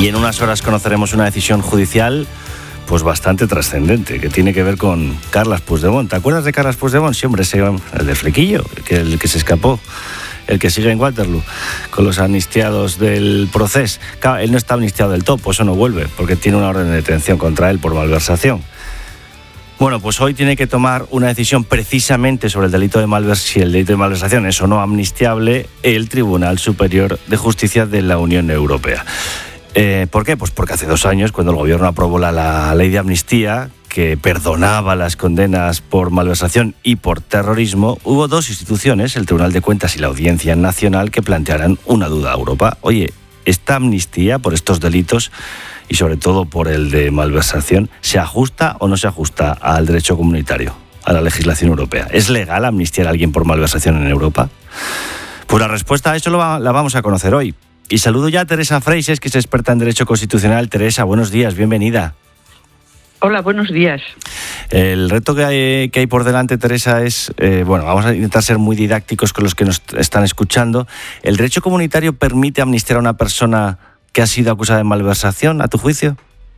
Y en unas horas conoceremos una decisión judicial pues bastante trascendente, que tiene que ver con Carles Puigdemont. ¿Te acuerdas de Carles Puigdemont? Sí, hombre, el del flequillo, el que se escapó, el que sigue en Waterloo, con los amnistiados del proceso. Claro, él no está amnistiado del todo, pues eso no vuelve, porque tiene una orden de detención contra él por malversación. Bueno, pues hoy tiene que tomar una decisión precisamente sobre el delito de malversación, si el delito de malversación es o no amnistiable, el Tribunal Superior de Justicia de la Unión Europea. ¿Por qué? Pues porque hace 2 años, cuando el gobierno aprobó la ley de amnistía, que perdonaba las condenas por malversación y por terrorismo, hubo 2 instituciones, el Tribunal de Cuentas y la Audiencia Nacional, que plantearan una duda a Europa. Oye, ¿esta amnistía por estos delitos y sobre todo por el de malversación se ajusta o no se ajusta al derecho comunitario, a la legislación europea? ¿Es legal amnistiar a alguien por malversación en Europa? Pues la respuesta a eso la vamos a conocer hoy. Y saludo ya a Teresa Freixes, que es experta en Derecho Constitucional. Teresa, buenos días, bienvenida. Hola, buenos días. El reto que hay por delante, Teresa, es, vamos a intentar ser muy didácticos con los que nos están escuchando. ¿El derecho comunitario permite amnistiar a una persona que ha sido acusada de malversación, a tu juicio?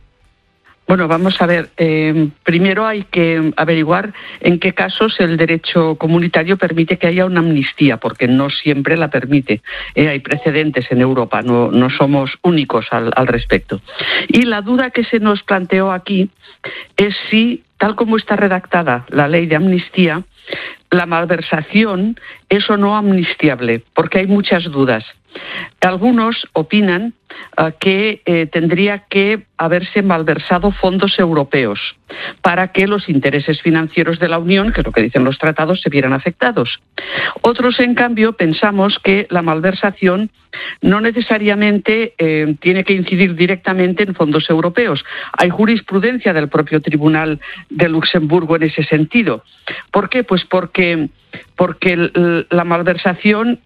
Bueno, vamos a ver. Primero hay que averiguar en qué casos el derecho comunitario permite que haya una amnistía, porque no siempre la permite. Hay precedentes en Europa, no somos únicos al respecto. Y la duda que se nos planteó aquí es si, tal como está redactada la ley de amnistía, la malversación es o no amnistiable, porque hay muchas dudas. Algunos opinan que tendría que haberse malversado fondos europeos para que los intereses financieros de la Unión, que es lo que dicen los tratados, se vieran afectados. Otros, en cambio, pensamos que la malversación no necesariamente tiene que incidir directamente en fondos europeos. Hay jurisprudencia del propio Tribunal de Luxemburgo en ese sentido. ¿Por qué? Pues porque la malversación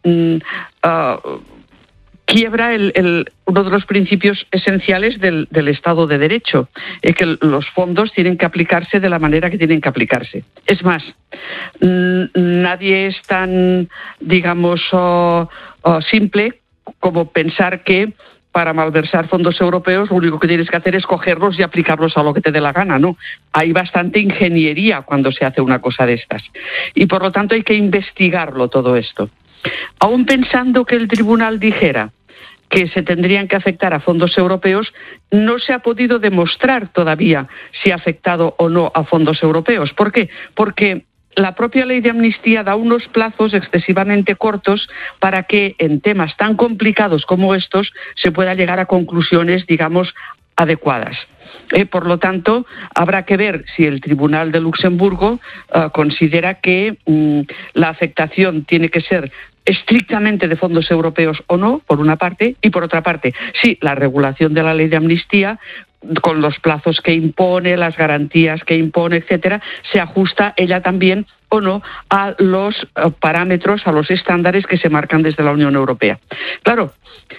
quiebra uno de los principios esenciales del Estado de Derecho, que los fondos tienen que aplicarse de la manera que tienen que aplicarse. Es más, nadie es tan, digamos, simple como pensar que para malversar fondos europeos lo único que tienes que hacer es cogerlos y aplicarlos a lo que te dé la gana, ¿no? Hay bastante ingeniería cuando se hace una cosa de estas. Y por lo tanto hay que investigarlo todo esto. Aún pensando que el tribunal dijera que se tendrían que afectar a fondos europeos, no se ha podido demostrar todavía si ha afectado o no a fondos europeos. ¿Por qué? Porque la propia ley de amnistía da unos plazos excesivamente cortos para que en temas tan complicados como estos se pueda llegar a conclusiones, digamos, adecuadas. Por lo tanto, habrá que ver si el Tribunal de Luxemburgo considera que la afectación tiene que ser estrictamente de fondos europeos o no, por una parte, y por otra parte, si la regulación de la ley de amnistía, con los plazos que impone, las garantías que impone, etcétera, se ajusta ella también o no a los parámetros, a los estándares que se marcan desde la Unión Europea. Claro,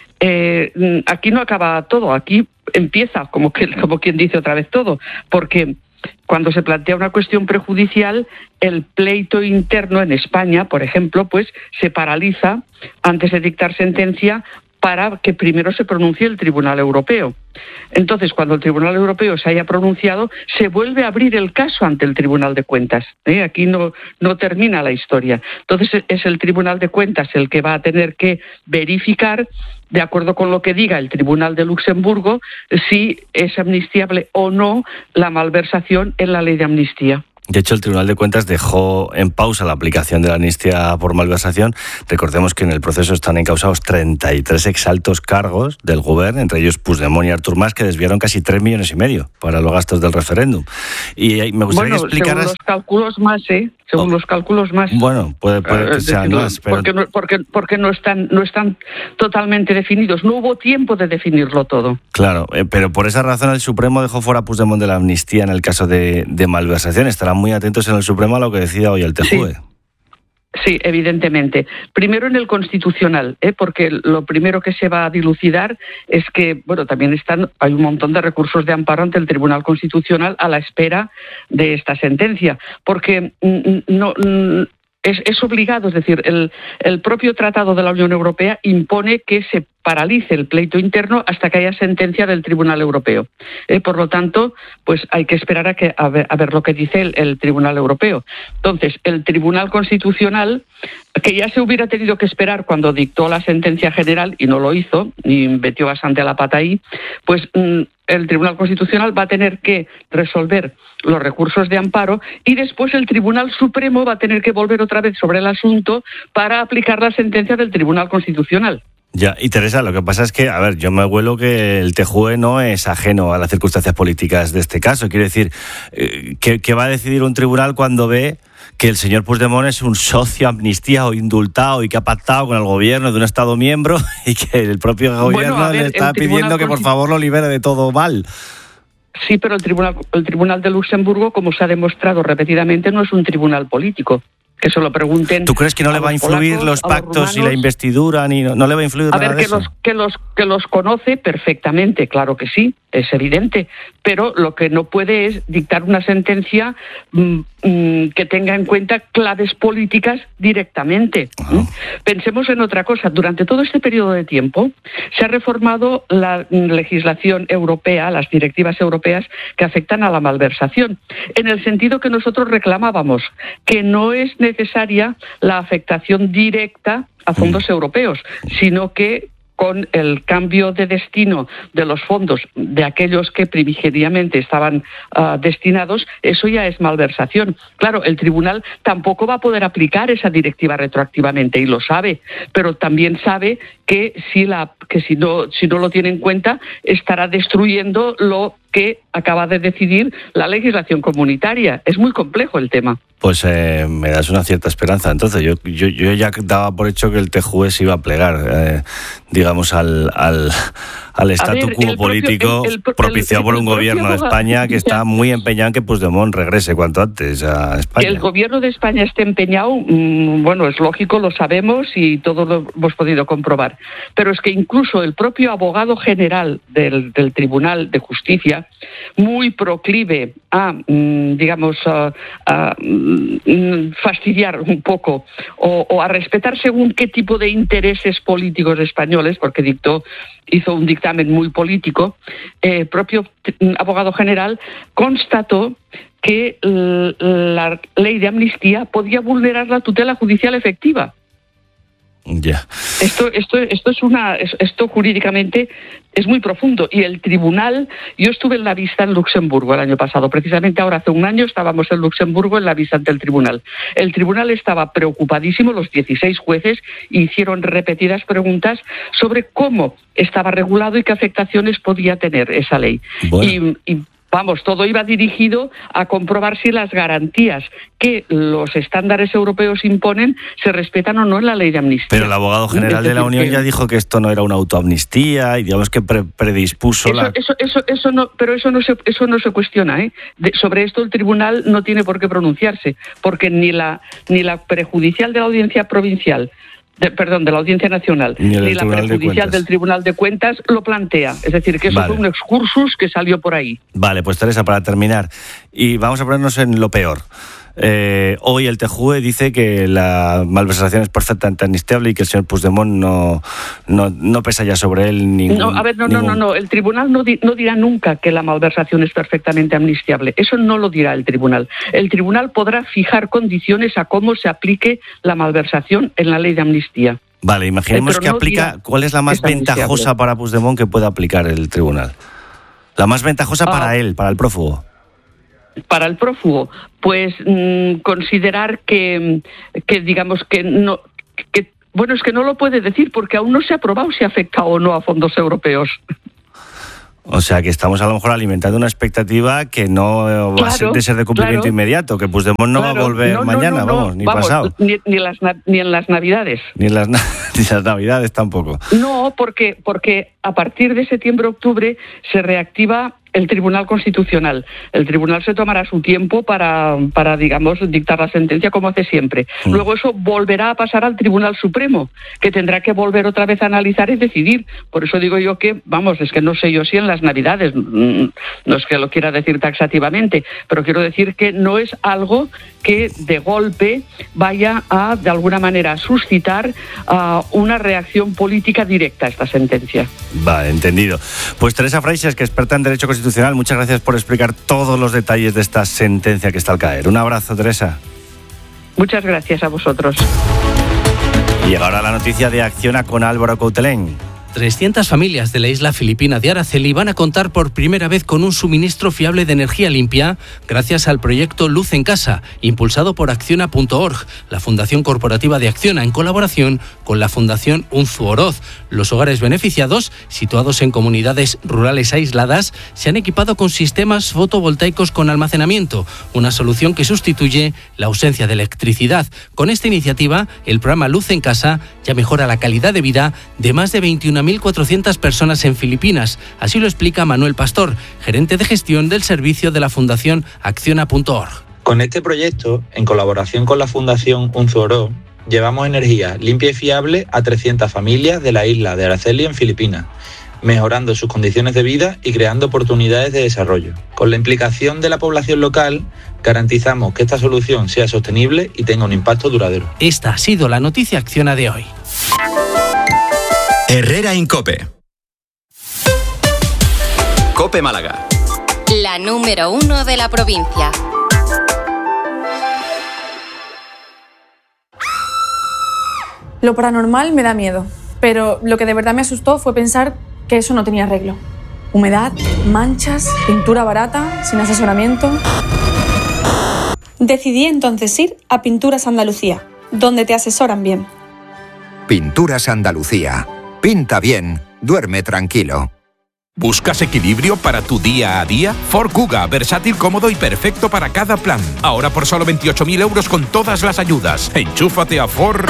aquí no acaba todo, aquí empieza como quien dice otra vez todo, porque cuando se plantea una cuestión prejudicial, el pleito interno en España, por ejemplo, pues se paraliza antes de dictar sentencia para que primero se pronuncie el Tribunal Europeo. Entonces, cuando el Tribunal Europeo se haya pronunciado, se vuelve a abrir el caso ante el Tribunal de Cuentas. Aquí no termina la historia. Entonces, es el Tribunal de Cuentas el que va a tener que verificar, de acuerdo con lo que diga el Tribunal de Luxemburgo, si es amnistiable o no la malversación en la ley de amnistía. De hecho, el Tribunal de Cuentas dejó en pausa la aplicación de la amnistía por malversación. Recordemos que en el proceso están encausados 33 exaltos cargos del Gobierno, entre ellos Puigdemont y Artur Mas, que desviaron casi 3,5 millones para los gastos del referéndum. Y me gustaría explicar... Según los cálculos más, Según los cálculos más. Bueno, puede que sean más. Pero... Porque no están totalmente definidos. No hubo tiempo de definirlo todo. Claro, pero por esa razón el Supremo dejó fuera a Puigdemont de la amnistía en el caso de malversación. Estarán muy atentos en el Supremo a lo que decida hoy el TJUE. Sí, evidentemente. Primero en el Constitucional, porque lo primero que se va a dilucidar es que, también hay un montón de recursos de amparo ante el Tribunal Constitucional a la espera de esta sentencia, porque no es obligado, es decir, el propio Tratado de la Unión Europea impone que se paralice el pleito interno hasta que haya sentencia del Tribunal Europeo. Por lo tanto, pues hay que esperar a ver lo que dice el Tribunal Europeo. Entonces, el Tribunal Constitucional, que ya se hubiera tenido que esperar cuando dictó la sentencia general, y no lo hizo, y metió bastante a la pata ahí, pues el Tribunal Constitucional va a tener que resolver los recursos de amparo y después el Tribunal Supremo va a tener que volver otra vez sobre el asunto para aplicar la sentencia del Tribunal Constitucional. Ya, y Teresa, lo que pasa es que, a ver, yo me huelo que el TJUE no es ajeno a las circunstancias políticas de este caso. Quiero decir, ¿qué va a decidir un tribunal cuando ve que el señor Puigdemont es un socio amnistiado, indultado y que ha pactado con el gobierno de un Estado miembro y que el propio gobierno le está pidiendo que por favor lo libere de todo mal? Sí, pero el Tribunal de Luxemburgo, como se ha demostrado repetidamente, no es un tribunal político. Que se lo pregunten. ¿Tú crees que no le va a influir polacos, los pactos y la investidura? Ni no le va a influir nada de eso? Que los conoce perfectamente, claro que sí, es evidente, pero lo que no puede es dictar una sentencia que tenga en cuenta claves políticas directamente. Pensemos en otra cosa. Durante todo este periodo de tiempo se ha reformado la legislación europea, las directivas europeas que afectan a la malversación, en el sentido que nosotros reclamábamos, que no es necesaria la afectación directa a fondos europeos, sino que con el cambio de destino de los fondos de aquellos que primigeniamente estaban destinados, eso ya es malversación. Claro, el tribunal tampoco va a poder aplicar esa directiva retroactivamente y lo sabe, pero también sabe que si no lo tiene en cuenta estará destruyendo lo que acaba de decidir la legislación comunitaria. Es muy complejo el tema. Pues me das una cierta esperanza. Entonces, yo ya daba por hecho que el TJUE se iba a plegar, digamos, al statu quo político propiciado por un gobierno de España que está muy empeñado en que Puigdemont regrese cuanto antes a España. Que el gobierno de España esté empeñado, bueno, es lógico, lo sabemos y todos lo hemos podido comprobar. Pero es que incluso el propio abogado general del Tribunal de Justicia, muy proclive a, digamos, a fastidiar un poco o a respetar según qué tipo de intereses políticos españoles, porque hizo un dictamen muy político, el propio abogado general constató que la ley de amnistía podía vulnerar la tutela judicial efectiva. Ya. Esto jurídicamente es muy profundo y el tribunal, yo estuve en la vista en Luxemburgo el año pasado, precisamente ahora hace un año estábamos en Luxemburgo en la vista ante el tribunal. El tribunal estaba preocupadísimo, los 16 jueces hicieron repetidas preguntas sobre cómo estaba regulado y qué afectaciones podía tener esa ley. Bueno. Y vamos, todo iba dirigido a comprobar si las garantías que los estándares europeos imponen se respetan o no en la ley de amnistía. Pero el abogado general de la Unión ya dijo que esto no era una autoamnistía y digamos que predispuso Pero eso no se cuestiona, ¿eh? Sobre esto el tribunal no tiene por qué pronunciarse, porque ni la prejudicial de la Audiencia Provincial, de la Audiencia Nacional, ni la prejudicial del Tribunal de Cuentas lo plantea. Es decir, que eso fue un excursus que salió por ahí. Vale, pues Teresa, para terminar, y vamos a ponernos en lo peor. Hoy el TJUE dice que la malversación es perfectamente amnistiable y que el señor Puigdemont no pesa ya sobre él ningún... No. El tribunal no dirá nunca que la malversación es perfectamente amnistiable. Eso no lo dirá el tribunal. El tribunal podrá fijar condiciones a cómo se aplique la malversación en la ley de amnistía. Vale, imaginemos que aplica... ¿Cuál es la más ventajosa para Puigdemont que pueda aplicar el tribunal? La más ventajosa para él, para el prófugo. Para el prófugo, pues considerar que digamos que no, bueno, es que no lo puede decir porque aún no se ha probado si afecta o no a fondos europeos. O sea, que estamos a lo mejor alimentando una expectativa que no va a ser de cumplimiento inmediato, que Puigdemont no va a volver mañana, ni pasado. Ni en las Navidades. Ni en las Navidades tampoco. No, porque a partir de septiembre-octubre se reactiva el Tribunal Constitucional. El Tribunal se tomará su tiempo para digamos, dictar la sentencia como hace siempre. Luego eso volverá a pasar al Tribunal Supremo, que tendrá que volver otra vez a analizar y decidir. Por eso digo yo que, vamos, es que no sé yo si en las Navidades, no es que lo quiera decir taxativamente, pero quiero decir que no es algo que de golpe vaya a, de alguna manera, suscitar una reacción política directa a esta sentencia. Vale, entendido. Pues Teresa Freixas, que es experta en Derecho Constitucional, muchas gracias por explicar todos los detalles de esta sentencia que está al caer. Un abrazo, Teresa. Muchas gracias a vosotros. Y ahora la noticia de Acciona con Álvaro Coutelén. 300 familias de la isla filipina de Araceli van a contar por primera vez con un suministro fiable de energía limpia gracias al proyecto Luz en Casa, impulsado por Acciona.org, la fundación corporativa de Acciona, en colaboración con la Fundación Unzu Oroz. Los hogares beneficiados, situados en comunidades rurales aisladas, se han equipado con sistemas fotovoltaicos con almacenamiento, una solución que sustituye la ausencia de electricidad. Con esta iniciativa, el programa Luz en Casa ya mejora la calidad de vida de más de 21.400 personas en Filipinas. Así lo explica Manuel Pastor, gerente de gestión del servicio de la Fundación Acciona.org. Con este proyecto, en colaboración con la Fundación Unzu Oroz, llevamos energía limpia y fiable a 300 familias de la isla de Araceli en Filipinas, mejorando sus condiciones de vida y creando oportunidades de desarrollo. Con la implicación de la población local, garantizamos que esta solución sea sostenible y tenga un impacto duradero. Esta ha sido la noticia Acciona de hoy. Herrera en COPE. COPE Málaga. La número 1 de la provincia. Lo paranormal me da miedo, pero lo que de verdad me asustó fue pensar que eso no tenía arreglo. Humedad, manchas, pintura barata, sin asesoramiento. Decidí entonces ir a Pinturas Andalucía, donde te asesoran bien. Pinturas Andalucía. Pinta bien, duerme tranquilo. ¿Buscas equilibrio para tu día a día? Ford Kuga, versátil, cómodo y perfecto para cada plan. Ahora por solo 28.000 euros con todas las ayudas. Enchúfate a Ford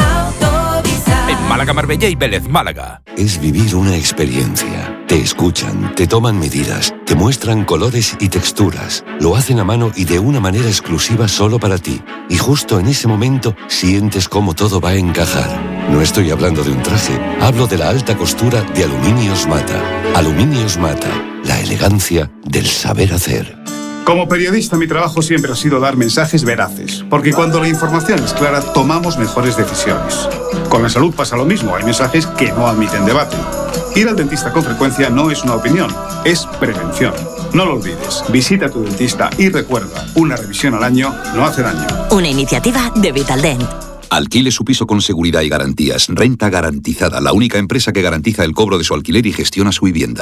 en Málaga, Marbella y Vélez, Málaga. Es vivir una experiencia. Te escuchan, te toman medidas, te muestran colores y texturas. Lo hacen a mano y de una manera exclusiva solo para ti. Y justo en ese momento sientes cómo todo va a encajar. No estoy hablando de un traje, hablo de la alta costura de Aluminios Mata. Aluminios Mata, la elegancia del saber hacer. Como periodista, mi trabajo siempre ha sido dar mensajes veraces, porque cuando la información es clara, tomamos mejores decisiones. Con la salud pasa lo mismo, hay mensajes que no admiten debate. Ir al dentista con frecuencia no es una opinión, es prevención. No lo olvides, visita a tu dentista y recuerda, una revisión al año no hace daño. Una iniciativa de Vitaldent. Alquile su piso con seguridad y garantías. Renta Garantizada, la única empresa que garantiza el cobro de su alquiler y gestiona su vivienda.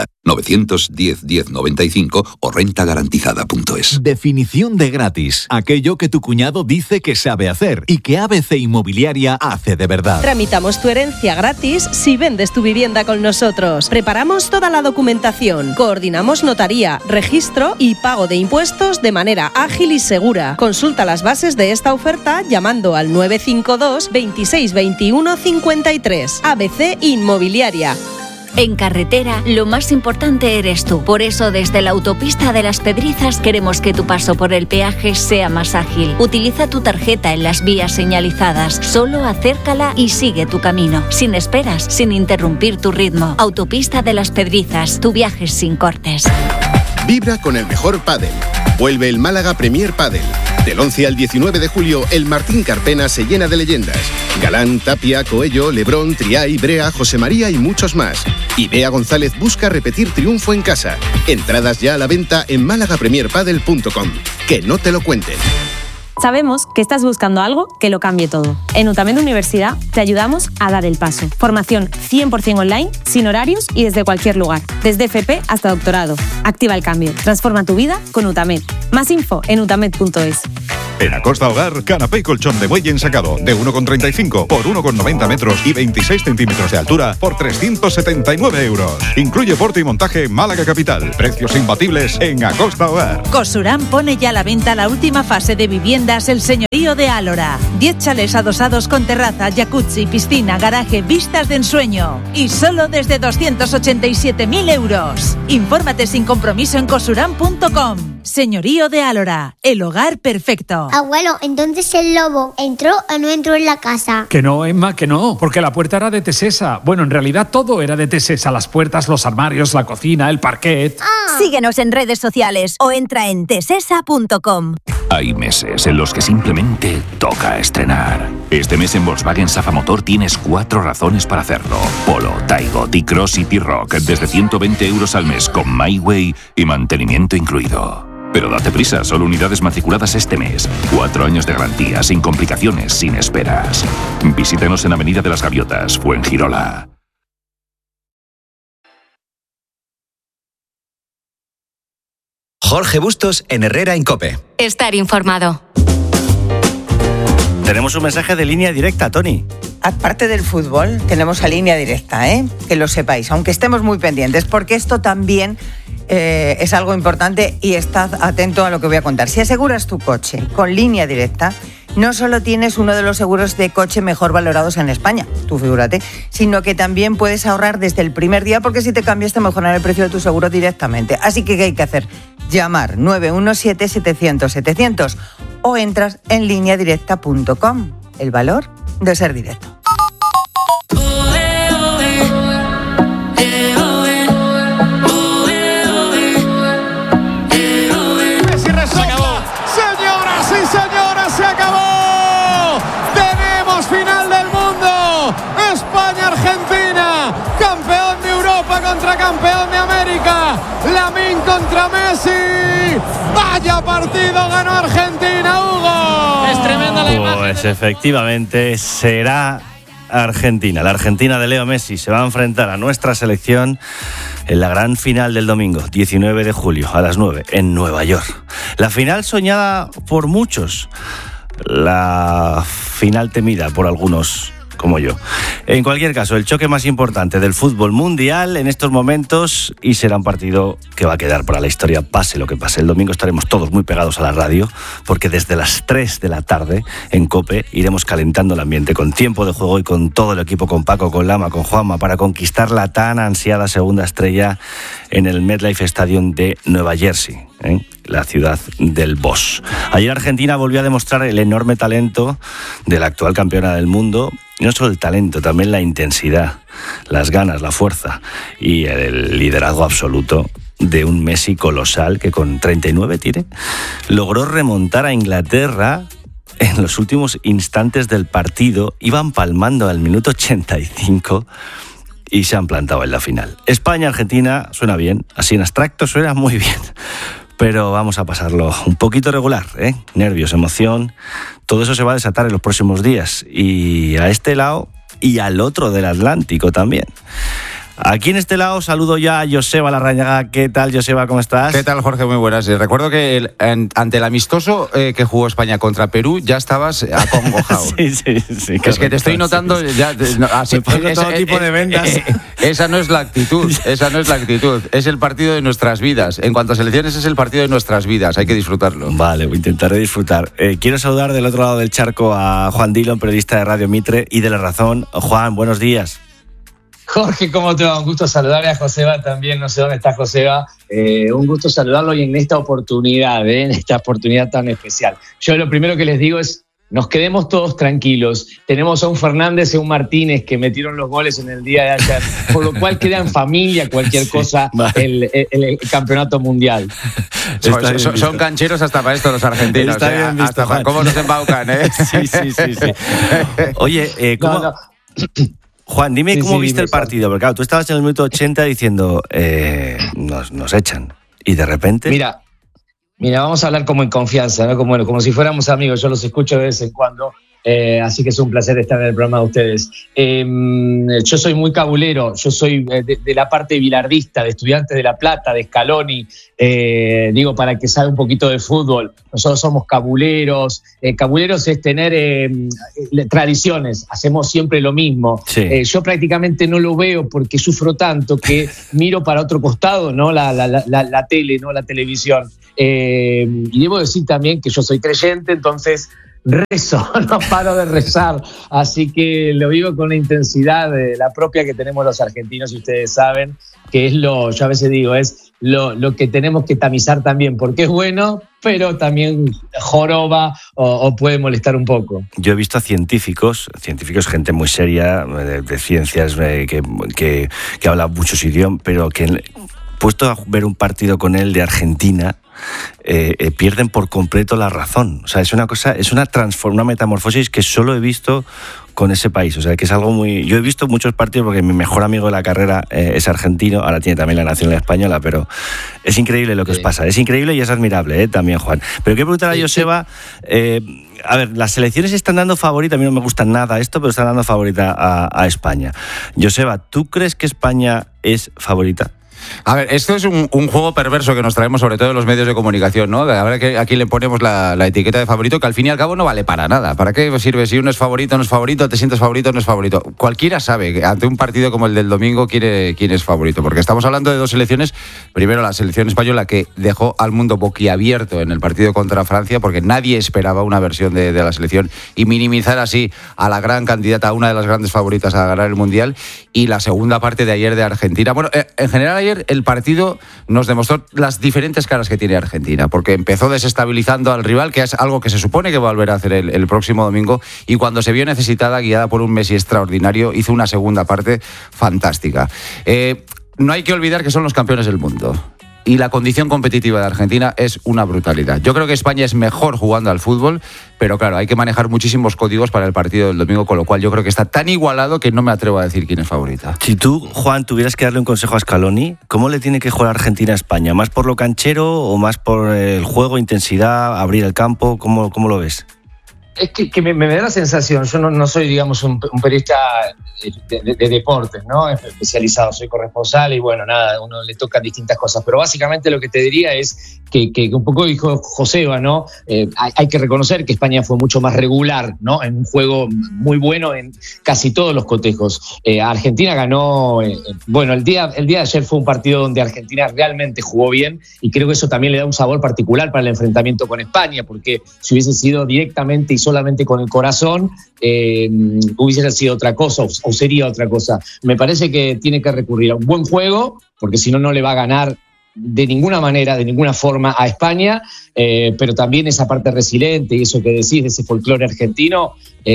910-1095 o rentagarantizada.es. Definición de gratis. Aquello que tu cuñado dice que sabe hacer y que ABC Inmobiliaria hace de verdad. Tramitamos tu herencia gratis si vendes tu vivienda con nosotros. Preparamos toda la documentación. Coordinamos notaría, registro y pago de impuestos de manera ágil y segura. Consulta las bases de esta oferta llamando al 952 26 21 53. ABC Inmobiliaria. En carretera, lo más importante eres tú. Por eso, desde la autopista de Las Pedrizas queremos que tu paso por el peaje sea más ágil. Utiliza tu tarjeta en las vías señalizadas. Solo acércala y sigue tu camino. Sin esperas, sin interrumpir tu ritmo. Autopista de Las Pedrizas, tu viaje sin cortes. Vibra con el mejor pádel. Vuelve el Málaga Premier Pádel. Del 11 al 19 de julio, el Martín Carpena se llena de leyendas. Galán, Tapia, Coello, Lebrón, Triay, Brea, José María y muchos más. Y Bea González busca repetir triunfo en casa. Entradas ya a la venta en málagapremierpadel.com. Que no te lo cuenten. Sabemos que estás buscando algo que lo cambie todo. En UTAMED Universidad te ayudamos a dar el paso. Formación 100% online, sin horarios y desde cualquier lugar. Desde FP hasta doctorado. Activa el cambio. Transforma tu vida con UTAMED. Más info en utamed.es. En Acosta Hogar, canapé y colchón de muelle ensacado de 1,35 por 1,90 metros y 26 centímetros de altura por 379 euros. Incluye porte y montaje Málaga Capital. Precios imbatibles en Acosta Hogar. Cosurán pone ya a la venta la última fase de viviendas El Señorío de Álora. 10 chalés adosados con terraza, jacuzzi, piscina, garaje, vistas de ensueño. Y solo desde 287.000 euros. Infórmate sin compromiso en cosurán.com. Señorío de Álora, el hogar perfecto. Abuelo, entonces el lobo ¿entró o no entró en la casa? Que no, Emma, que no, porque la puerta era de Tesesa. Bueno, en realidad todo era de Tesesa, las puertas, los armarios, la cocina, el parquet. Síguenos en redes sociales o entra en tesesa.com. Hay meses en los que simplemente toca estrenar. Este mes en Volkswagen Safa Motor tienes 4 razones para hacerlo. Polo, Taigo, T-Cross y T-Rock desde 120 euros al mes con MyWay y mantenimiento incluido. Pero date prisa, solo unidades matriculadas este mes. 4 años de garantía, sin complicaciones, sin esperas. Visítenos en Avenida de las Gaviotas, Fuengirola. Jorge Bustos en Herrera en COPE. Estar informado. Tenemos un mensaje de línea directa, Tony. Aparte del fútbol, tenemos a línea directa, que lo sepáis, aunque estemos muy pendientes, porque esto también es algo importante y estad atento a lo que voy a contar. Si aseguras tu coche con línea directa, no solo tienes uno de los seguros de coche mejor valorados en España, tú figúrate, sino que también puedes ahorrar desde el primer día, porque si te cambias te mejoran el precio de tu seguro directamente. Así que, ¿qué hay que hacer? Llamar 917-700-700 o entras en lineadirecta.com. El valor de ser directo. Se acabó. Tenemos final del mundo. España-Argentina. Campeón de Europa contra campeón de América. Lamine contra Messi. Vaya partido ganó Argentina, Hugo. Es tremenda la imagen. Pues efectivamente será Argentina. La Argentina de Leo Messi se va a enfrentar a nuestra selección en la gran final del domingo, 19 de julio, a las 9, en Nueva York. La final soñada por muchos, la final temida por algunos como yo. En cualquier caso, el choque más importante del fútbol mundial en estos momentos, y será un partido que va a quedar para la historia, pase lo que pase. El domingo estaremos todos muy pegados a la radio, porque desde las 3 de la tarde en COPE iremos calentando el ambiente con tiempo de juego y con todo el equipo, con Paco, con Lama, con Juanma, para conquistar la tan ansiada segunda estrella en el MetLife Stadium de Nueva Jersey, la ciudad del boss. Ayer Argentina volvió a demostrar el enorme talento de la actual campeona del mundo, y no solo el talento, también la intensidad, las ganas, la fuerza y el liderazgo absoluto de un Messi colosal que con 39 logró remontar a Inglaterra en los últimos instantes del partido. Iban palmando al minuto 85 y se han plantado en la final. España-Argentina suena bien, así en abstracto suena muy bien, pero vamos a pasarlo un poquito regular, nervios, emoción, todo eso se va a desatar en los próximos días, y a este lado y al otro del Atlántico también. Aquí en este lado saludo ya a Joseba Larrañaga. ¿Qué tal, Joseba? ¿Cómo estás? ¿Qué tal, Jorge? Muy buenas. Recuerdo que ante el amistoso que jugó España contra Perú ya estabas acongojado. Sí. Es que te estoy notando ya. Así, todo tipo de vendas. Esa no es la actitud. Es el partido de nuestras vidas. En cuanto a selecciones, es el partido de nuestras vidas. Hay que disfrutarlo. Vale, intentaré disfrutar. Quiero saludar del otro lado del charco a Juan Dillon, periodista de Radio Mitre y de La Razón. Juan, buenos días. Jorge, ¿cómo te va? Un gusto saludarle a Joseba también, no sé dónde está Joseba. Un gusto saludarlo y en esta oportunidad tan especial. Yo lo primero que les digo es, nos quedemos todos tranquilos. Tenemos a un Fernández y a un Martínez que metieron los goles en el día de ayer, por lo cual queda en familia cualquier cosa el campeonato mundial. Son cancheros hasta para esto los argentinos. Está bien visto, hasta cómo nos embaucan, Sí. Oye, ¿cómo... No. Juan, dime cómo viste el partido, porque claro, tú estabas en el minuto 80 diciendo nos echan, y de repente... Mira, vamos a hablar como en confianza, ¿no? Como si fuéramos amigos, yo los escucho de vez en cuando. así que es un placer estar en el programa de ustedes. Yo soy muy cabulero, yo soy de la parte bilardista, de Estudiantes de La Plata, de Scaloni, digo, para el que sabe un poquito de fútbol, nosotros somos cabuleros. Cabuleros es tener tradiciones, hacemos siempre lo mismo. Sí. Yo prácticamente no lo veo porque sufro tanto que miro para otro costado, ¿no? La tele, ¿no? La televisión. Y debo decir también que yo soy creyente, entonces rezo, no paro de rezar, así que lo vivo con una intensidad la propia que tenemos los argentinos, y ustedes saben que es yo a veces digo, es lo que tenemos que tamizar también, porque es bueno, pero también joroba o puede molestar un poco. Yo he visto a científicos, gente muy seria, de ciencias, que habla muchos idiomas, pero que puesto a ver un partido con él de Argentina, pierden por completo la razón. O sea, es una metamorfosis que solo he visto con ese país. O sea, que es algo muy... Yo he visto muchos partidos porque mi mejor amigo de la carrera es argentino, ahora tiene también la nacionalidad española, pero es increíble lo que os pasa. Es increíble y es admirable, también, Juan. Pero quiero preguntar a Joseba... a ver, las selecciones están dando favorita, a mí no me gusta nada esto, pero están dando favorita a España. Joseba, ¿tú crees que España es favorita? A ver, esto es un juego perverso que nos traemos sobre todo en los medios de comunicación, ¿no? A ver que aquí le ponemos la etiqueta de favorito, que al fin y al cabo no vale para nada. ¿Para qué sirve si uno es favorito, no es favorito, te sientes favorito, no es favorito? Cualquiera sabe que ante un partido como el del domingo quién es favorito, porque estamos hablando de dos selecciones. Primero, la selección española, que dejó al mundo boquiabierto en el partido contra Francia, porque nadie esperaba una versión de la selección, y minimizar así a la gran candidata, a una de las grandes favoritas a ganar el Mundial. Y la segunda parte de ayer de Argentina. Bueno, en general ayer el partido nos demostró las diferentes caras que tiene Argentina, porque empezó desestabilizando al rival, que es algo que se supone que va a volver a hacer el próximo domingo, y cuando se vio necesitada, guiada por un Messi extraordinario, hizo una segunda parte fantástica. No hay que olvidar que son los campeones del mundo. Y la condición competitiva de Argentina es una brutalidad. Yo creo que España es mejor jugando al fútbol, pero claro, hay que manejar muchísimos códigos para el partido del domingo, con lo cual yo creo que está tan igualado que no me atrevo a decir quién es favorita. Si tú, Juan, tuvieras que darle un consejo a Scaloni, ¿cómo le tiene que jugar Argentina a España? ¿Más por lo canchero o más por el juego, intensidad, abrir el campo? ¿Cómo lo ves? Es que me da la sensación, yo no soy, digamos, un periodista de deportes, ¿no? Especializado, soy corresponsal y bueno, nada, uno le tocan distintas cosas, pero básicamente lo que te diría es que un poco dijo Joseba, ¿no? Hay que reconocer que España fue mucho más regular, ¿no? En un juego muy bueno en casi todos los cotejos. Argentina ganó, bueno, el día de ayer fue un partido donde Argentina realmente jugó bien, y creo que eso también le da un sabor particular para el enfrentamiento con España, porque si hubiese sido directamente y solamente con el corazón, hubiese sido otra cosa o sería otra cosa. Me parece que tiene que recurrir a un buen juego, porque si no, no le va a ganar de ninguna manera, de ninguna forma a España, pero también esa parte resiliente y eso que decís de ese folclore argentino,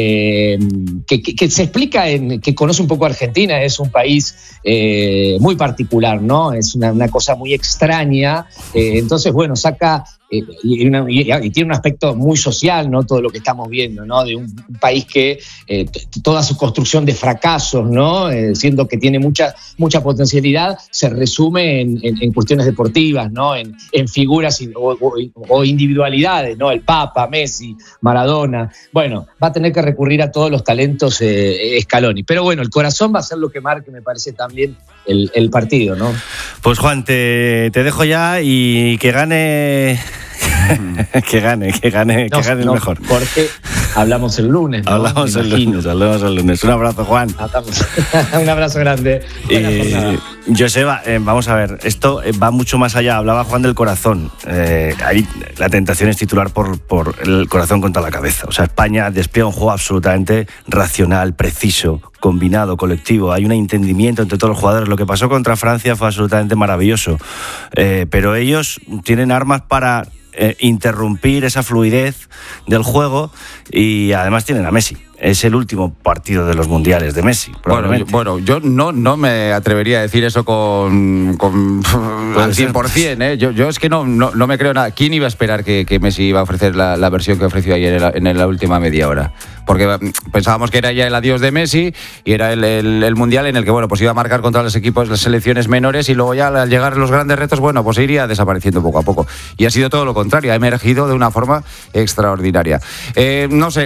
que se explica que conoce un poco Argentina. Es un país muy particular, ¿no? Es una cosa muy extraña, entonces bueno, saca y tiene un aspecto muy social, ¿no? Todo lo que estamos viendo, ¿no? De un país que toda su construcción de fracasos, ¿no? Siendo que tiene mucha potencialidad, se resume en cuestiones deportivas, ¿no? En figuras o individualidades, ¿no? El Papa, Messi, Maradona. Bueno, va a tener que recurrir a todos los talentos Scaloni. Pero bueno, el corazón va a ser lo que marque, me parece, también el partido, ¿no? Pues Juan, te dejo ya y que gane... que gane el mejor. Porque hablamos el lunes, ¿no? Hablamos el lunes. Un abrazo, Juan. Un abrazo grande. Joseba, vamos a ver, esto va mucho más allá. Hablaba Juan del corazón. Ahí la tentación es titular por el corazón contra la cabeza. O sea, España despliega un juego absolutamente racional, preciso, combinado, colectivo. Hay un entendimiento entre todos los jugadores. Lo que pasó contra Francia fue absolutamente maravilloso. Pero ellos tienen armas para interrumpir esa fluidez del juego, y además tienen a Messi. Es el último partido de los mundiales de Messi, probablemente. Bueno, yo no me atrevería a decir eso con al 100%, ¿eh? Yo es que no me creo nada. ¿Quién iba a esperar que Messi iba a ofrecer la versión que ofreció ayer en la última media hora? Porque pensábamos que era ya el adiós de Messi y era el mundial en el que, bueno, pues iba a marcar contra los equipos, las selecciones menores, y luego ya al llegar los grandes retos, bueno, pues iría desapareciendo poco a poco. Y ha sido todo lo contrario, ha emergido de una forma extraordinaria. No sé.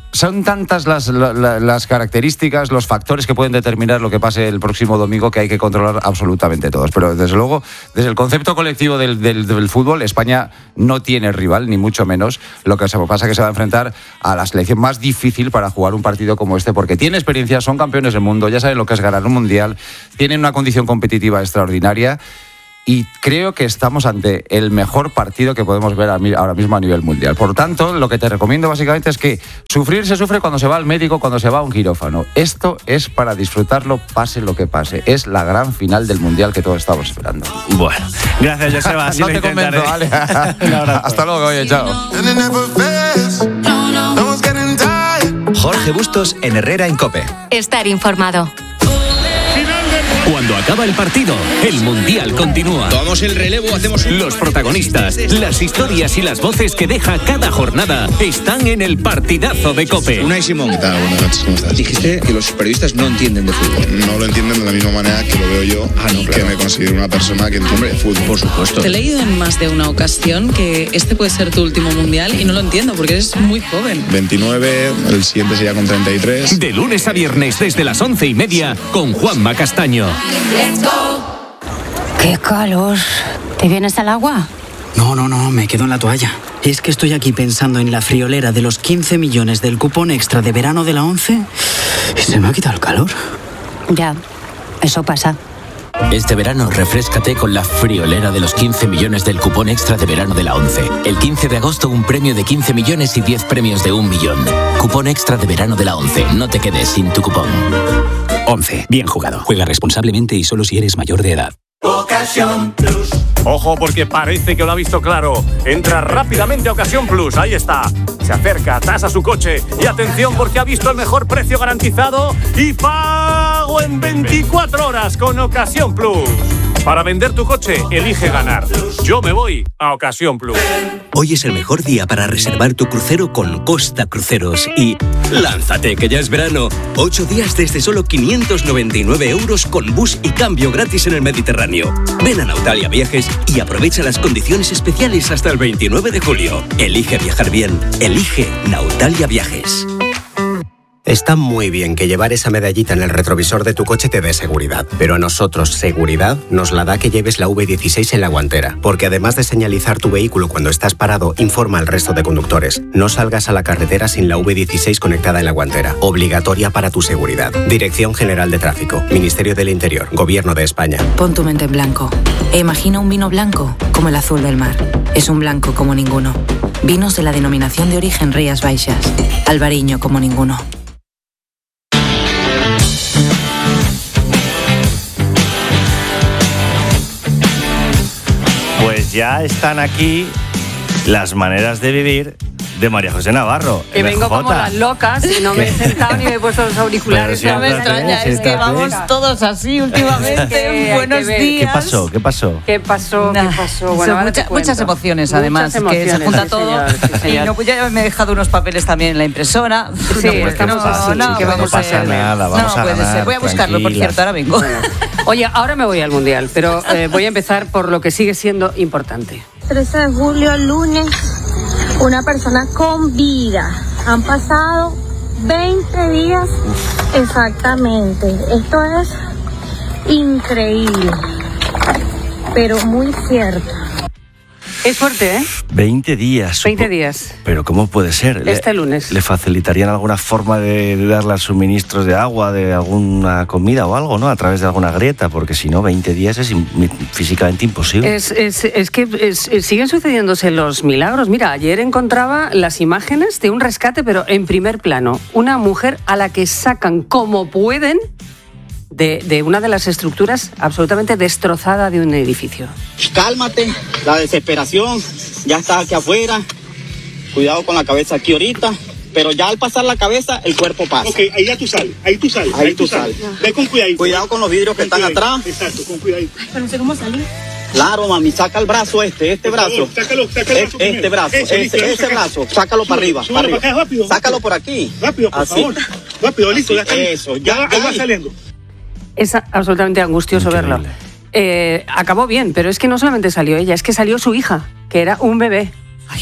son tantas las características, los factores que pueden determinar lo que pase el próximo domingo, que hay que controlar absolutamente todos. Pero desde luego, desde el concepto colectivo del fútbol, España no tiene rival, ni mucho menos. Lo que pasa es que se va a enfrentar a la selección más difícil para jugar un partido como este, porque tiene experiencia, son campeones del mundo, ya saben lo que es ganar un mundial, tienen una condición competitiva extraordinaria. Y creo que estamos ante el mejor partido que podemos ver ahora mismo a nivel mundial. Por tanto, lo que te recomiendo básicamente es que sufrir se sufre cuando se va al médico, cuando se va a un quirófano. Esto es para disfrutarlo, pase lo que pase. Es la gran final del mundial que todos estamos esperando. Bueno, gracias, Joseba. Así no te convence, vale. Hasta luego, oye, chao. Jorge Bustos en Herrera en COPE. Estar informado. Cuando acaba el partido, el Mundial continúa. Tomamos el relevo, hacemos Los protagonistas, las historias y las voces que deja cada jornada están en el partidazo de COPE. Unai Simón, ¿qué tal? Buenas noches, ¿cómo estás? Dijiste que los periodistas no entienden de fútbol. No lo entienden de la misma manera que lo veo yo, que me considero una persona que entiende de fútbol. Por supuesto. Te he leído en más de una ocasión que este puede ser tu último Mundial y no lo entiendo porque eres muy joven. 29, el siguiente sería con 33. De lunes a viernes desde las 11:30 con Juanma Castaño. Let's go. ¡Qué calor! ¿Te vienes al agua? No, me quedo en la toalla. Es que estoy aquí pensando en la friolera de los 15 millones del cupón extra de verano de la ONCE y se me ha quitado el calor. Ya, eso pasa. Este verano refréscate con la friolera de los 15 millones del cupón extra de verano de la ONCE. El 15 de agosto un premio de 15 millones y 10 premios de 1 millón. Cupón extra de verano de la ONCE. No te quedes sin tu cupón. 11. Bien jugado. Juega responsablemente y solo si eres mayor de edad. Ocasión Plus. Ojo, porque parece que lo ha visto claro. Entra rápidamente a Ocasión Plus. Ahí está. Se acerca, tasa su coche. Y atención, porque ha visto el mejor precio garantizado y pago en 24 horas con Ocasión Plus. Para vender tu coche, elige ganar. Yo me voy a Ocasión Plus. Hoy es el mejor día para reservar tu crucero con Costa Cruceros. Y lánzate, que ya es verano. 8 días desde solo 599 euros con bus y cambio gratis en el Mediterráneo. Ven a Nautalia Viajes y aprovecha las condiciones especiales hasta el 29 de julio. Elige viajar bien. Elige Nautalia Viajes. Está muy bien que llevar esa medallita en el retrovisor de tu coche te dé seguridad, pero a nosotros seguridad nos la da que lleves la V16 en la guantera, porque además de señalizar tu vehículo cuando estás parado, informa al resto de conductores. No salgas a la carretera sin la V16 conectada en la guantera, obligatoria para tu seguridad. Dirección General de Tráfico, Ministerio del Interior, Gobierno de España. Pon tu mente en blanco e imagina un vino blanco como el azul del mar. Es un blanco como ninguno. Vinos de la denominación de origen Rías Baixas. Albariño como ninguno. Pues ya están aquí las maneras de vivir de María José Navarro. Que vengo como las locas y no me he sentado ni me he puesto los auriculares. No me extraña, es que vamos todos así últimamente. Buenos días. ¿Qué pasó? Bueno, muchas emociones, además, que se junta todo. Y no, pues ya me he dejado unos papeles también en la impresora. Sí, estamos así. No pasa nada, vamos a ganar. Voy a buscarlo, por cierto, ahora vengo. Oye, ahora me voy al Mundial, pero voy a empezar por lo que sigue siendo importante. 13 de julio, lunes, una persona con vida. Han pasado 20 días exactamente. Esto es increíble, pero muy cierto. Es fuerte, ¿eh? 20 días. 20 días. Pero ¿cómo puede ser? Este lunes. ¿Le facilitarían alguna forma de darle suministros de agua, de alguna comida o algo, ¿no? A través de alguna grieta, porque si no, 20 días es físicamente imposible. Es que siguen sucediéndose los milagros. Mira, ayer encontraba las imágenes de un rescate, pero en primer plano. Una mujer a la que sacan como pueden de una de las estructuras absolutamente destrozada de un edificio. Cálmate, la desesperación ya está aquí afuera. Cuidado con la cabeza aquí ahorita, pero ya al pasar la cabeza, el cuerpo pasa. Ok, ahí ya tú sales, ahí tú sales. Ve con cuidadito. Cuidado con los vidrios que están atrás. Exacto, con cuidadito. Pero no sé cómo salir. Claro, mami, saca el brazo este brazo. Sácalo este brazo, ese brazo, sácalo para arriba. Para acá, rápido. Sácalo por aquí. Rápido, por favor. Rápido, listo, ya está. Eso, ya va saliendo. Es absolutamente angustioso verlo. Acabó bien, pero es que no solamente salió ella, es que salió su hija, que era un bebé. Ay,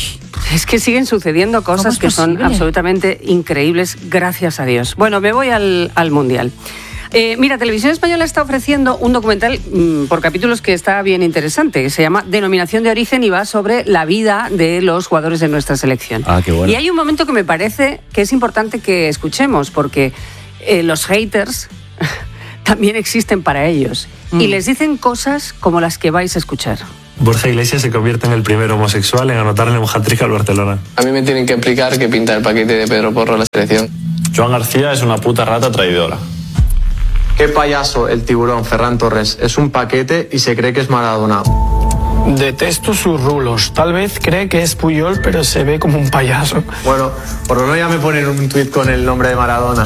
Es que siguen sucediendo cosas que son absolutamente increíbles, gracias a Dios. Bueno, me voy al Mundial. Mira, Televisión Española está ofreciendo un documental por capítulos que está bien interesante, que se llama Denominación de Origen y va sobre la vida de los jugadores de nuestra selección. Ah, qué bueno. Y hay un momento que me parece que es importante que escuchemos, porque los haters también existen para ellos y les dicen cosas como las que vais a escuchar. Borja Iglesias se convierte en el primer homosexual en anotarle un hat-trick al Barcelona. A mí me tienen que explicar qué pinta el paquete de Pedro Porro a la selección. Joan García es una puta rata traidora. Qué payaso el tiburón Ferran Torres. Es un paquete y se cree que es Maradona. Detesto sus rulos. Tal vez cree que es Puyol, pero se ve como un payaso. Bueno, por lo menos ya me ponen un tuit con el nombre de Maradona.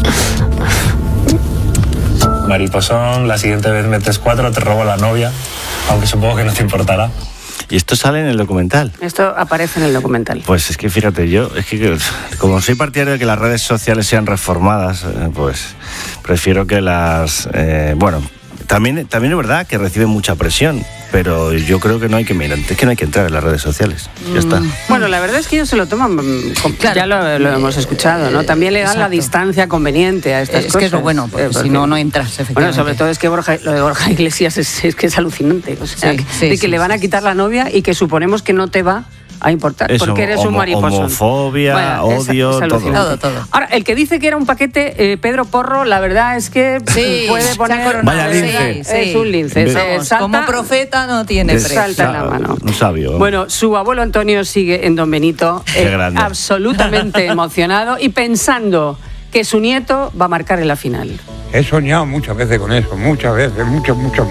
Mariposón, la siguiente vez metes 4, te robo la novia, aunque supongo que no te importará. ¿Y esto sale en el documental? Esto aparece en el documental. Pues es que fíjate, yo es que como soy partidario de que las redes sociales sean reformadas, pues prefiero que las... bueno, también es verdad que reciben mucha presión, pero yo creo que no hay que mirar, es que no hay que entrar en las redes sociales. Ya está. Bueno, la verdad es que ellos se lo toman, ya lo hemos escuchado, ¿no? También le dan la distancia conveniente a estas cosas. Es que es lo bueno, porque si no entras, efectivamente. Bueno, sobre todo es que lo de Borja Iglesias es que es alucinante. O sea, de que le van a quitar la novia y que suponemos que no te va a importar, eso, porque eres un mariposón. Homofobia, odio, todo. Ahora, el que dice que era un paquete, Pedro Porro, la verdad es que puede poner... Vaya lince. Es un lince. Vamos, como profeta no tiene precio. Salta en la mano. Un sabio. Bueno, su abuelo Antonio sigue en Don Benito, absolutamente emocionado y pensando que su nieto va a marcar en la final. He soñado muchas veces con eso, muchas veces, muchas.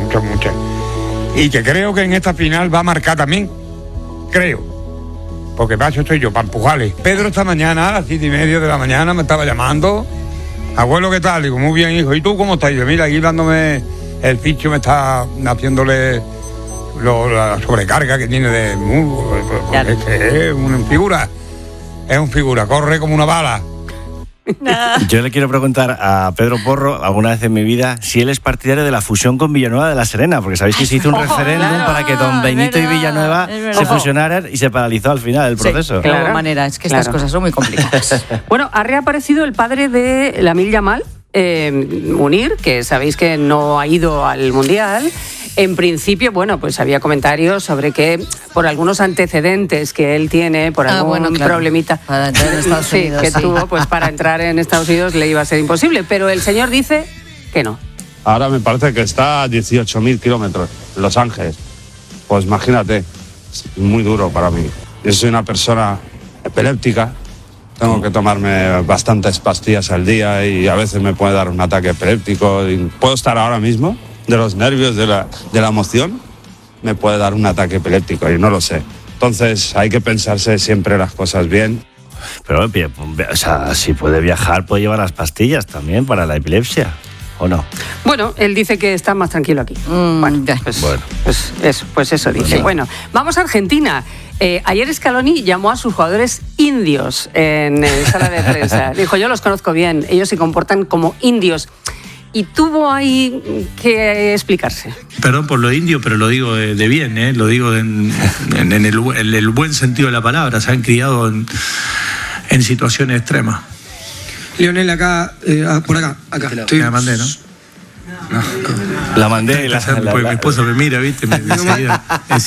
Y que creo que en esta final va a marcar también. Creo. Porque para eso estoy yo, para empujarle. Pedro esta mañana, a las 7:30 de la mañana, me estaba llamando. Abuelo, ¿qué tal? Digo, muy bien, hijo. ¿Y tú cómo estás? Digo, mira, aquí dándome el ficho, me está haciéndole la sobrecarga que tiene de muslo. Es una figura. Es un figura, corre como una bala. Yo le quiero preguntar a Pedro Porro, alguna vez en mi vida, si él es partidario de la fusión con Villanueva de la Serena, porque sabéis que se hizo un referéndum para que Don Benito y Villanueva se fusionaran y se paralizó al final el proceso. De alguna manera, es que estas cosas son muy complicadas. Bueno, ha reaparecido el padre de Lamine Yamal, Munir, que sabéis que no ha ido al Mundial. En principio, bueno, pues había comentarios sobre que por algunos antecedentes que él tiene, por algún problemita para entrar en Estados Unidos, que tuvo, pues para entrar en Estados Unidos le iba a ser imposible. Pero el señor dice que no. Ahora me parece que está a 18.000 kilómetros, Los Ángeles. Pues imagínate, es muy duro para mí. Yo soy una persona epiléptica, tengo que tomarme bastantes pastillas al día y a veces me puede dar un ataque epiléptico. Y puedo estar ahora mismo, de los nervios, de la emoción, me puede dar un ataque epiléptico y no lo sé. Entonces hay que pensarse siempre las cosas bien. Pero, o sea, si puede viajar, puede llevar las pastillas también para la epilepsia, ¿o no? Bueno, él dice que está más tranquilo aquí. Pues eso dice. Bueno, vamos a Argentina. Ayer Scaloni llamó a sus jugadores indios en sala de prensa. Dijo, yo los conozco bien, ellos se comportan como indios. Y tuvo ahí que explicarse. Perdón por lo indio, pero lo digo de bien, ¿eh? Lo digo en el buen sentido de la palabra. Se han criado en situaciones extremas. Lionel, acá, por acá. La mandé, ¿no? No. La mandé. Pues mi esposo me mira, ¿viste? Enseguida.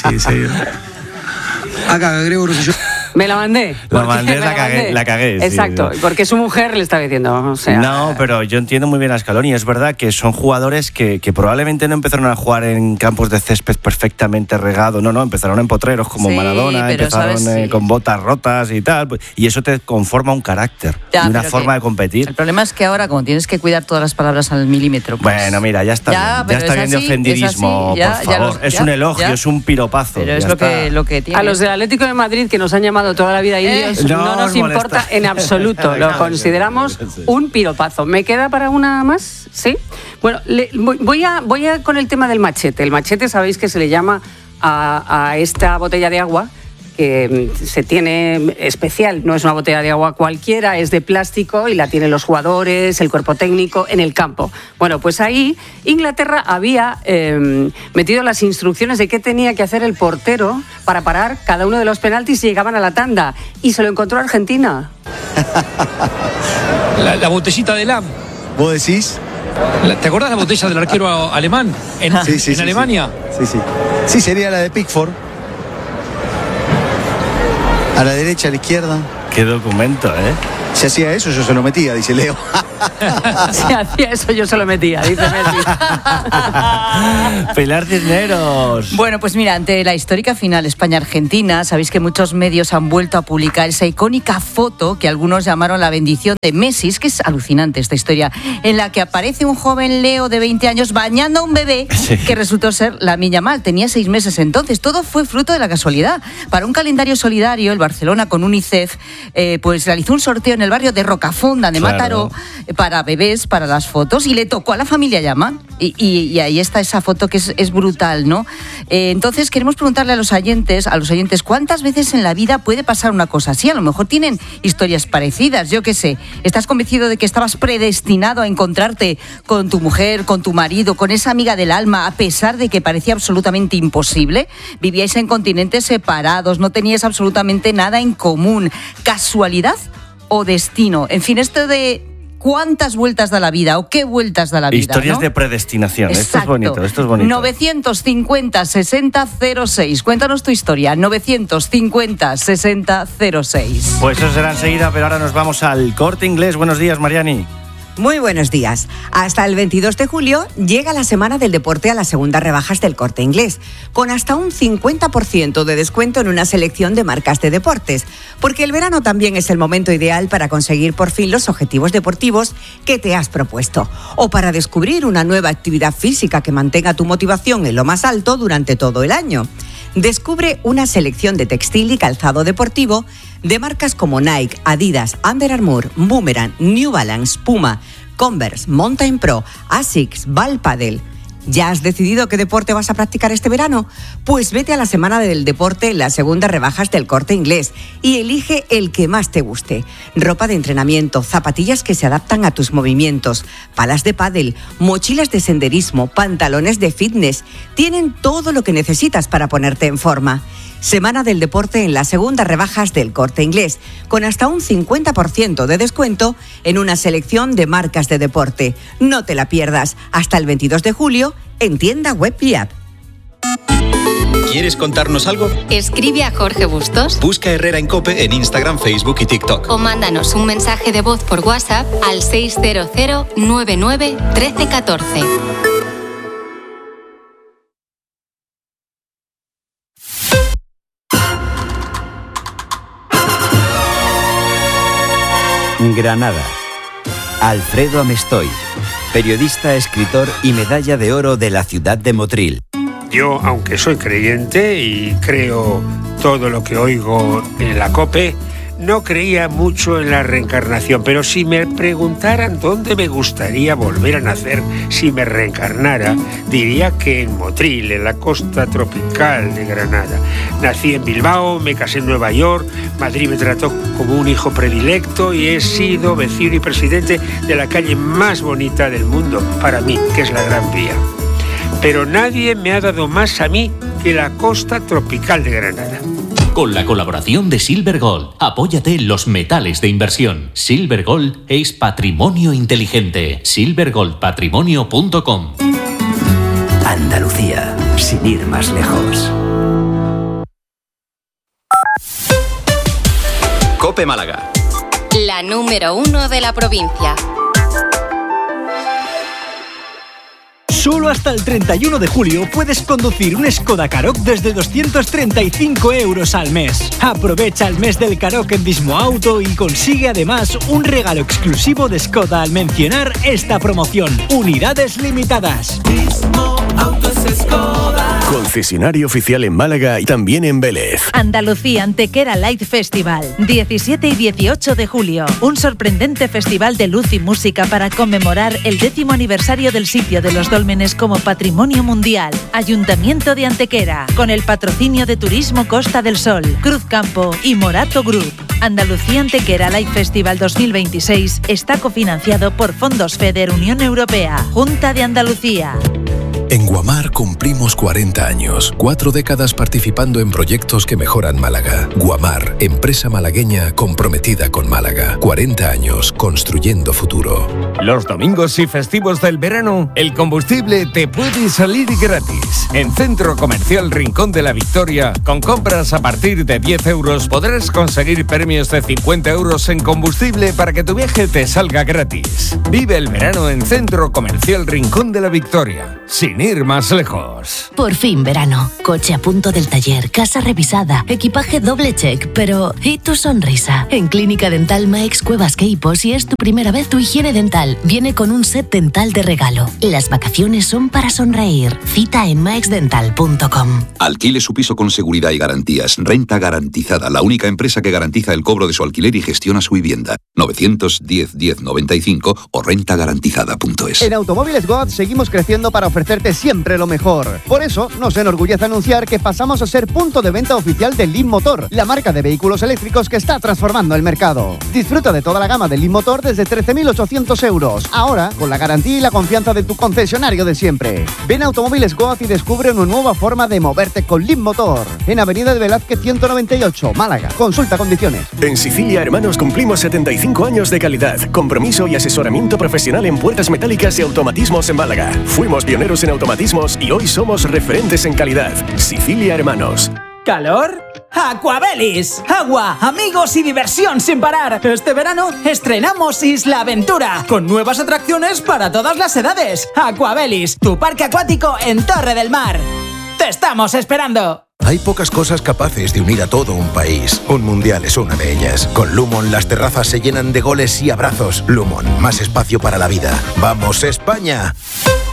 Acá, Gregorio, yo... Me la mandé. La cagué. Exacto, sí. Porque su mujer le está diciendo. O sea, no, pero yo entiendo muy bien a Scaloni. Es verdad que son jugadores que probablemente no empezaron a jugar en campos de césped perfectamente regado. No, empezaron en potreros como Maradona, empezaron con botas rotas y tal. Y eso te conforma un carácter y una forma de competir. El problema es que ahora, como tienes que cuidar todas las palabras al milímetro. Pues, bueno, mira, ya está bien de ofendidismo, por favor. Es un elogio, es un piropazo. Pero es lo que tiene. A los del Atlético de Madrid, que nos han llamado toda la vida indios, no nos importa en absoluto. Lo consideramos un piropazo. ¿Me queda para una más? ¿Sí? Bueno, voy a con el tema del machete. El machete, sabéis que se le llama a esta botella de agua que se tiene especial, no es una botella de agua cualquiera, es de plástico y la tienen los jugadores, el cuerpo técnico en el campo. Bueno, pues ahí Inglaterra había metido las instrucciones de qué tenía que hacer el portero para parar cada uno de los penaltis si llegaban a la tanda, y se lo encontró Argentina. La botellita de Lam. ¿Vos decís? ¿Te acordás la botella del arquero alemán en Alemania? Sí. Sí, sería la de Pickford. A la derecha, a la izquierda. Qué documento, ¿eh? Si hacía eso, yo se lo metía, dice Leo. Si hacía eso, yo se lo metía, dice Messi. Pilar Cisneros. Bueno, pues mira, ante la histórica final España-Argentina, sabéis que muchos medios han vuelto a publicar esa icónica foto que algunos llamaron la bendición de Messi. Es que es alucinante esta historia, en la que aparece un joven Leo de 20 años bañando a un bebé que resultó ser Lamine Yamal. Tenía 6 meses entonces. Todo fue fruto de la casualidad. Para un calendario solidario, el Barcelona con UNICEF pues realizó un sorteo en el barrio de Rocafonda, de Mataró, para bebés, para las fotos, y le tocó a la familia Yamal. Y ahí está esa foto que es brutal, ¿no? Entonces queremos preguntarle a los oyentes, ¿cuántas veces en la vida puede pasar una cosa así? A lo mejor tienen historias parecidas, yo qué sé. ¿Estás convencido de que estabas predestinado a encontrarte con tu mujer, con tu marido, con esa amiga del alma, a pesar de que parecía absolutamente imposible? ¿Vivíais en continentes separados? ¿No teníais absolutamente nada en común? ¿Casualidad o destino? En fin, esto de cuántas vueltas da la vida o qué vueltas da la vida. Historias, ¿no?, de predestinación. Exacto. Esto es bonito. 950-60-06. Cuéntanos tu historia. 950-60-06. Pues eso será enseguida, pero ahora nos vamos al Corte Inglés. Buenos días, Mariani. Muy buenos días. Hasta el 22 de julio llega la Semana del Deporte a las segundas rebajas del Corte Inglés, con hasta un 50% de descuento en una selección de marcas de deportes, porque el verano también es el momento ideal para conseguir por fin los objetivos deportivos que te has propuesto, o para descubrir una nueva actividad física que mantenga tu motivación en lo más alto durante todo el año. Descubre una selección de textil y calzado deportivo de marcas como Nike, Adidas, Under Armour, Boomerang, New Balance, Puma, Converse, Mountain Pro, Asics, Ball Paddle. ¿Ya has decidido qué deporte vas a practicar este verano? Pues vete a la Semana del Deporte en las segundas rebajas del Corte Inglés y elige el que más te guste. Ropa de entrenamiento, zapatillas que se adaptan a tus movimientos, palas de pádel, mochilas de senderismo, pantalones de fitness. Tienen todo lo que necesitas para ponerte en forma. Semana del Deporte en las segundas rebajas del Corte Inglés, con hasta un 50% de descuento en una selección de marcas de deporte. No te la pierdas, hasta el 22 de julio en tienda web y app. ¿Quieres contarnos algo? Escribe a Jorge Bustos. Busca Herrera en COPE en Instagram, Facebook y TikTok. O mándanos un mensaje de voz por WhatsApp al 600 99 13 14. Granada. Alfredo Amestoy, periodista, escritor y medalla de oro de la ciudad de Motril. Yo, aunque soy creyente y creo todo lo que oigo en la COPE, no creía mucho en la reencarnación, pero si me preguntaran dónde me gustaría volver a nacer si me reencarnara, diría que en Motril, en la costa tropical de Granada. Nací en Bilbao, me casé en Nueva York, Madrid me trató como un hijo predilecto y he sido vecino y presidente de la calle más bonita del mundo, para mí, que es la Gran Vía. Pero nadie me ha dado más a mí que la costa tropical de Granada. Con la colaboración de Silver Gold, apóyate en los metales de inversión. Silver Gold es patrimonio inteligente. silvergoldpatrimonio.com. Andalucía, sin ir más lejos. COPE Málaga. La número 1 de la provincia. Solo hasta el 31 de julio puedes conducir un Skoda Karoq desde 235 € al mes. Aprovecha el mes del Karoq en Dismo Auto y consigue además un regalo exclusivo de Skoda al mencionar esta promoción. Unidades limitadas. Dismo Auto es Skoda. Concesionario oficial en Málaga y también en Vélez. Andalucía Antequera Light Festival, 17 y 18 de julio. Un sorprendente festival de luz y música para conmemorar el 10º aniversario del sitio de los dólmenes como Patrimonio Mundial. Ayuntamiento de Antequera, con el patrocinio de Turismo Costa del Sol, Cruz Campo y Morato Group. Andalucía Antequera Light Festival 2026 está cofinanciado por Fondos FEDER Unión Europea, Junta de Andalucía. En Guamar cumplimos 40 años, 4 décadas participando en proyectos que mejoran Málaga. Guamar, empresa malagueña comprometida con Málaga. 40 años construyendo futuro. Los domingos y festivos del verano, el combustible te puede salir gratis. En Centro Comercial Rincón de la Victoria, con compras a partir de 10 euros podrás conseguir premios de 50 euros en combustible para que tu viaje te salga gratis. Vive el verano en Centro Comercial Rincón de la Victoria, sin ir más lejos. Por fin verano. Coche a punto del taller, casa revisada, equipaje doble check, pero ¿y tu sonrisa? En Clínica Dental Maix Cuevas Queipo, si es tu primera vez, tu higiene dental viene con un set dental de regalo. Las vacaciones son para sonreír. Cita en maxdental.com. Alquile su piso con seguridad y garantías. Renta Garantizada, la única empresa que garantiza el cobro de su alquiler y gestiona su vivienda. 910 1095 o rentagarantizada.es. En Automóviles GOAT seguimos creciendo para ofrecerte siempre lo mejor. Por eso nos enorgullece anunciar que pasamos a ser punto de venta oficial de Lean Motor, la marca de vehículos eléctricos que está transformando el mercado. Disfruta de toda la gama de Lean Motor desde 13.800 euros. Ahora, con la garantía y la confianza de tu concesionario de siempre. Ven a Automóviles GOAT y descubre una nueva forma de moverte con Lean Motor. En Avenida de Velázquez 198, Málaga. Consulta condiciones. En Sicilia Hermanos cumplimos 75 años de calidad, compromiso y asesoramiento profesional en puertas metálicas y automatismos en Málaga. Fuimos pioneros en automatismos y hoy somos referentes en calidad. Sicilia Hermanos. ¿Calor? ¡Aquabelis! Agua, amigos y diversión sin parar. Este verano estrenamos Isla Aventura, con nuevas atracciones para todas las edades. Aquabelis, tu parque acuático en Torre del Mar. ¡Te estamos esperando! Hay pocas cosas capaces de unir a todo un país. Un mundial es una de ellas. Con Lumon las terrazas se llenan de goles y abrazos. Lumon, más espacio para la vida. ¡Vamos, España!